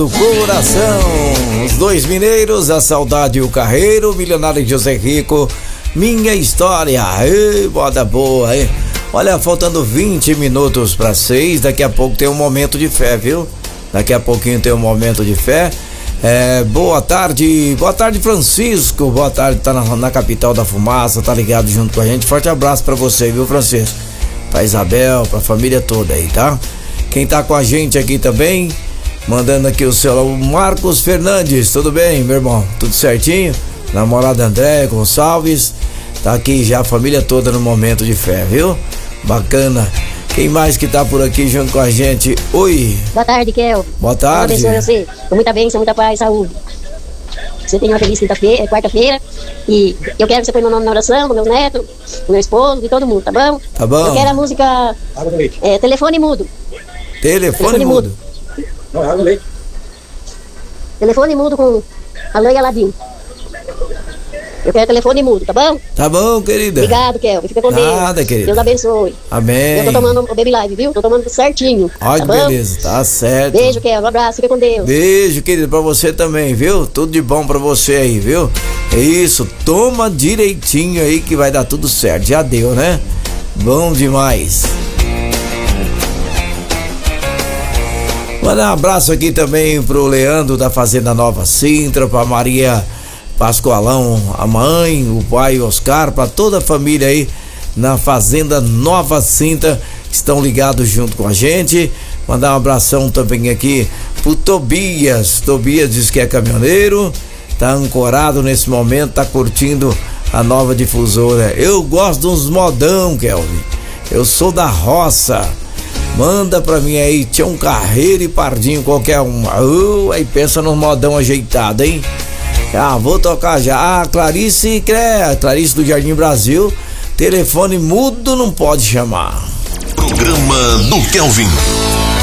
Do coração, os dois mineiros, a saudade e o carreiro, o milionário José Rico, minha história. Ei, moda boa, hein? Olha, faltando 20 minutos para 6, daqui a pouco tem um momento de fé, viu? Daqui a pouquinho tem um momento de fé. Boa tarde Francisco, boa tarde, tá na capital da fumaça, tá ligado junto com a gente, forte abraço pra você, viu, Francisco? Pra Isabel, pra família toda aí, tá? Quem tá com a gente aqui também, mandando aqui o celular, o Marcos Fernandes, tudo bem, meu irmão? Tudo certinho? Namorada André Gonçalves, tá aqui já a família toda no momento de fé, viu? Bacana. Quem mais que tá por aqui junto com a gente? Oi. Boa tarde, Kel. Boa tarde. Deus abençoe você. Com muita bênção, muita paz, saúde. Você tenha uma feliz quarta-feira. E eu quero que você põe meu nome na oração, do meu neto, do meu esposo, de todo mundo, tá bom? Tá bom. Eu quero a música Telefone Mudo. Telefone Mudo. Não, água leite. Telefone Mudo com Alain e Aladim. Eu quero telefone mudo, tá bom? Tá bom, querida. Obrigado, Kel. Fica com Deus. Nada, querida. Deus abençoe. Amém. Eu tô tomando o Baby Live, viu? Tô tomando certinho. Olha tá que bom? beleza, tá certo. Beijo, Kel. Um abraço, fica com Deus. Beijo, querido, pra você também, viu? Tudo de bom pra você aí, viu? É isso, toma direitinho aí que vai dar tudo certo. Já deu, né? Bom demais. Manda um abraço aqui também pro Leandro da Fazenda Nova Sintra, pra Maria Pascoalão, a mãe, o pai Oscar, para toda a família aí na Fazenda Nova Sintra que estão ligados junto com a gente. Mandar um abração também aqui pro Tobias. Tobias diz que é caminhoneiro, tá ancorado nesse momento, tá curtindo a nova difusora. Eu gosto de uns modão, Kelvin. Eu sou da roça. Manda pra mim aí, Tião Carreiro e Pardinho, qualquer um. Aí pensa nos modão ajeitado, hein? Vou tocar já. Clarice do Jardim Brasil. Telefone mudo não pode chamar. Programa do Kelvin.